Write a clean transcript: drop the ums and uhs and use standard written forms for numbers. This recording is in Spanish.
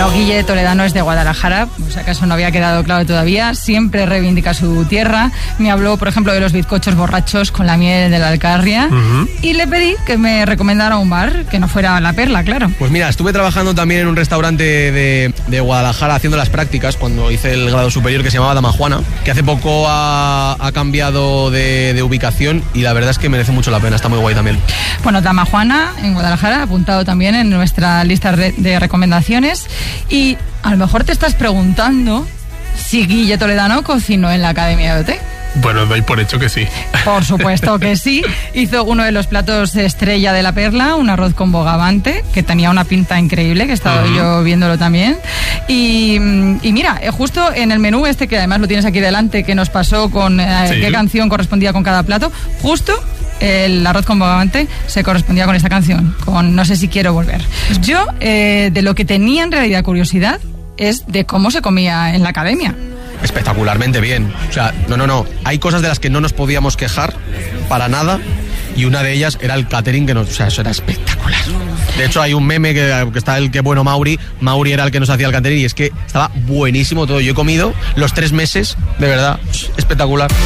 Bueno, Guille Toledano es de Guadalajara, o sea, acaso no había quedado claro todavía, siempre reivindica su tierra. Me habló, por ejemplo, de los bizcochos borrachos con la miel de la Alcarria, y le pedí que me recomendara un bar, que no fuera La Perla, claro. Pues mira, estuve trabajando también en un restaurante de Guadalajara haciendo las prácticas cuando hice el grado superior, que se llamaba Dama Juana, que hace poco ha cambiado de ubicación y la verdad es que merece mucho la pena, está muy guay también. Bueno, Dama Juana en Guadalajara, apuntado también en nuestra lista de recomendaciones. Y a lo mejor te estás preguntando si Guille Toledano cocinó en la Academia de OT. Bueno, doy por hecho que sí. Por supuesto que sí. Hizo uno de los platos estrella de La Perla, un arroz con bogavante, que tenía una pinta increíble, que he estado yo viéndolo también. Y mira, justo en el menú este, que además lo tienes aquí delante, que nos pasó con qué canción correspondía con cada plato, justo el arroz con bogavante se correspondía con esta canción, con No sé si quiero volver. Yo, de lo que tenía en realidad curiosidad, es de cómo se comía en la Academia. Espectacularmente bien. O sea, no. Hay cosas de las que no nos podíamos quejar para nada y una de ellas era el catering, o sea, eso era espectacular. De hecho, hay un meme que está el que bueno Mauri era el que nos hacía el catering y es que estaba buenísimo todo. Yo he comido los 3 meses, de verdad, espectacular.